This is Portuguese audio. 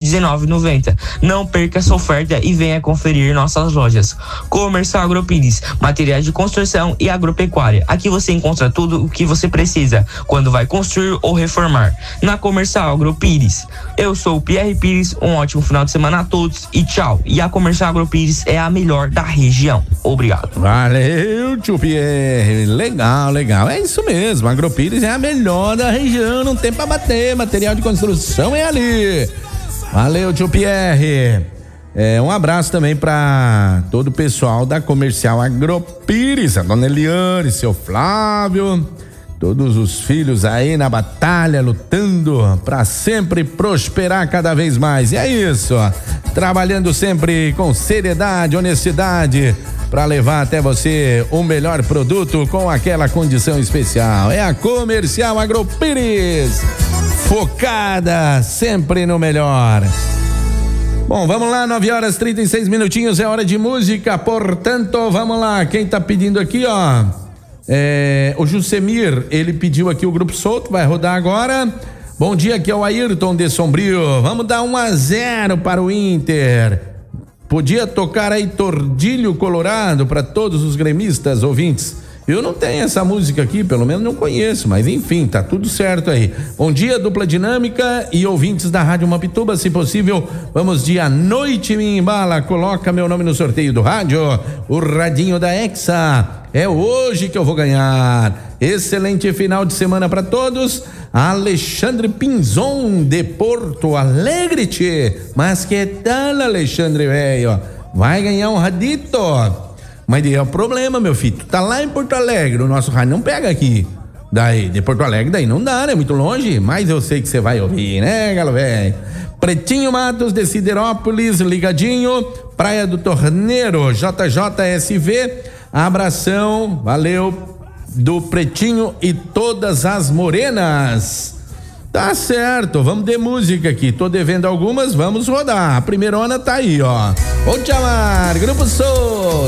R$19,90. Não perca essa oferta e venha conferir nossas lojas. Comercial Agropires, materiais de construção e agropecuária. Aqui você encontra tudo o que você precisa quando vai construir ou reformar. Na Comercial Agropires. Eu sou o Pierre Pires, um ótimo final de semana a todos e tchau. E a Comercial Agropires é a melhor da região. Obrigado. Valeu, tio Pierre. Legal, legal. É isso mesmo. A Agropires é a melhor da região. Não tem pra bater. Material de construção é ali. Valeu, tio Pierre. Um abraço também pra todo o pessoal da Comercial Agropires, a dona Eliane, seu Flávio, todos os filhos aí na batalha, lutando pra sempre prosperar cada vez mais. E é isso, ó, trabalhando sempre com seriedade, honestidade, pra levar até você o melhor produto com aquela condição especial. É a Comercial Agropires, focada sempre no melhor. Bom, vamos lá, 9h36, é hora de música, portanto, vamos lá, quem tá pedindo aqui, ó, o Jusemir, ele pediu aqui o Grupo Solto, vai rodar agora. Bom dia, aqui é o Ayrton de Sombrio, vamos dar 1-0 para o Inter. Podia tocar aí Tordilho Colorado para todos os gremistas ouvintes. Eu não tenho essa música aqui, pelo menos não conheço, mas enfim, tá tudo certo aí. Bom dia, dupla dinâmica e ouvintes da Rádio Mapituba, se possível, vamos de A Noite Me Embala, coloca meu nome no sorteio do rádio, o radinho da Hexa, é hoje que eu vou ganhar. Excelente final de semana para todos. Alexandre Pinzon de Porto Alegre, tchê. Mas que tal, Alexandre, velho? Vai ganhar um radito. Mas é o problema, meu filho, tu tá lá em Porto Alegre, o nosso rádio não pega aqui. Daí, de Porto Alegre, daí não dá, né? Muito longe, mas eu sei que você vai ouvir, né, galo velho? Pretinho Matos de Siderópolis, ligadinho, Praia do Torneiro, JJSV, abração, valeu, do Pretinho e todas as morenas. Tá certo, vamos de música aqui, tô devendo algumas, vamos rodar. A primeirona tá aí, ó. Vou te chamar, Grupo Sul.